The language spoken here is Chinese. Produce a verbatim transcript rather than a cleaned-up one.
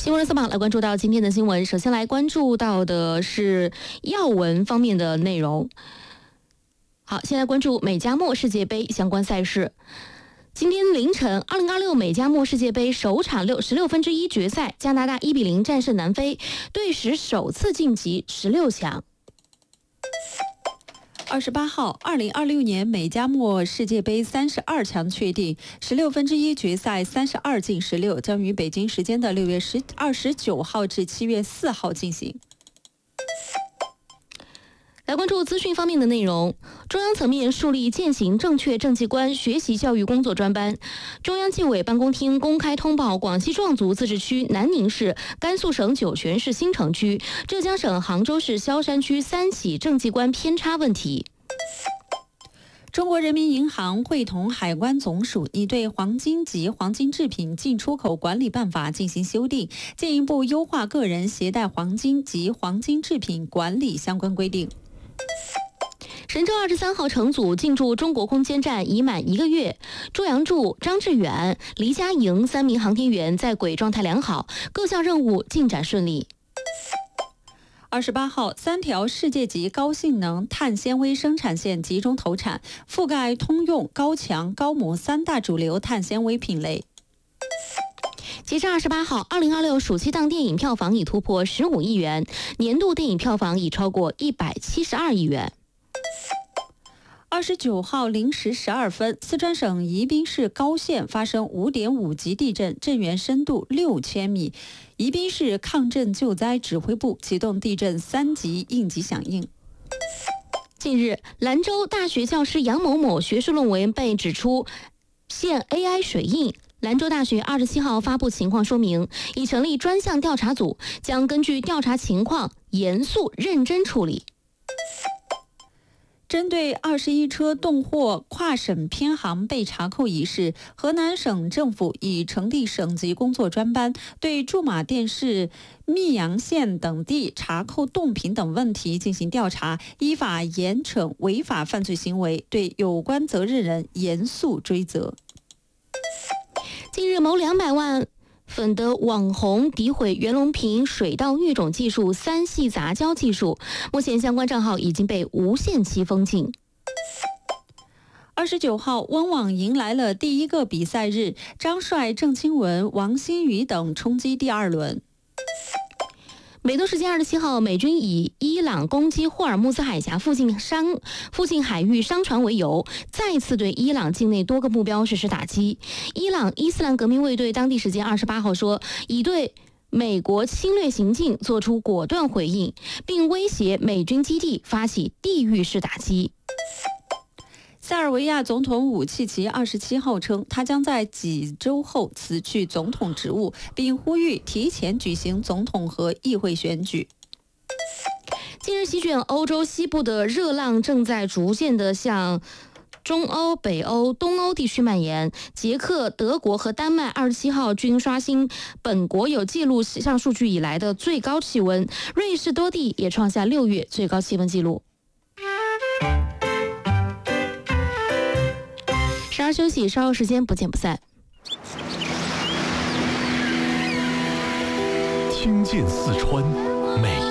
新闻热搜榜来关注到今天的新闻，首先来关注到的是要闻方面的内容。好，先来关注美加墨世界杯相关赛事。今天凌晨，二零二六美加墨世界杯首场六十六分之一决赛，加拿大一比零战胜南非，队史首次晋级十六强。 二十八号，二零二六年美加墨世界杯三十二强确定，十六分之一决赛三十二进十六将于北京时间的六月十二十九号至七月四号进行。 来关注资讯方面的内容。中央层面树立践行正确政绩观学习教育工作专班。中央纪委办公厅公开通报广西壮族自治区南宁市、甘肃省酒泉市新城区、浙江省杭州市萧山区三起政绩观偏差问题。 中国人民银行会同海关总署拟对黄金及黄金制品进出口管理办法进行修订，进一步优化个人携带黄金及黄金制品管理相关规定。 神舟二十三号乘组进驻中国空间站已满一个月，朱杨柱、张志远、黎佳莹三名航天员在轨状态良好，各项任务进展顺利。 二十八号，三条世界级高性能碳纤维生产线集中投产，覆盖通用、高强、高锰三大主流碳纤维品类。 截至二十八号，二零二六暑期档电影票房已突破十五亿元，年度电影票房已超过一百七十二亿元。 二十九号零时十二分，四川省宜宾市高县发生五点五级地震，震源深度六千米。宜宾市抗震救灾指挥部启动地震三级应急响应。 近日，兰州大学教师杨某某学术论文被指出现 A I 水印。兰州大学二十七号发布情况说明，已成立专项调查组，将根据调查情况严肃认真处理。 针对二十一车动货跨省偏航被查扣一事，河南省政府已成立省级工作专班，对驻马店市、密阳县等地查扣冻品等问题进行调查，依法严惩违法犯罪行为，对有关责任人严肃追责。 近日，某两百万粉的网红诋毁袁隆平水稻育种技术三系杂交技术，目前相关账号已经被无限期封禁。 二十九号，温网迎来了第一个比赛日，张帅、郑钦文、王欣宇等冲击第二轮。 美东时间二十七号，美军以伊朗攻击霍尔木兹海峡附近商附近海域商船为由，再次对伊朗境内多个目标实施打击。伊朗伊斯兰革命卫队当地时间二十八号说，已对美国侵略行径做出果断回应，并威胁美军基地发起地域式打击。 塞尔维亚总统武契奇二十七号称，他将在几周后辞去总统职务，并呼吁提前举行总统和议会选举。 近日，席卷欧洲西部的热浪正在逐渐地向中欧、北欧、东欧地区蔓延。捷克、德国和丹麦二十七号均刷新本国有记录上数据以来的最高气温，瑞士多地也创下六月最高气温纪录。稍事休息，稍后时间不见不散。 听见四川美。